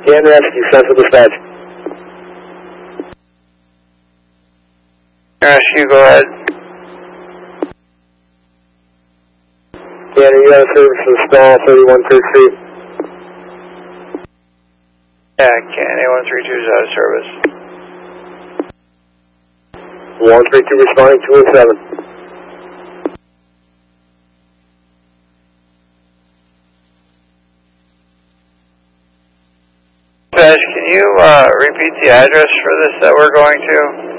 Can rescue, Central Dispatch. Rescue, go ahead. Can you have service for stall 3133? Yeah, can A132 is out of service. 132 responding 207. Can you repeat the address for this that we're going to?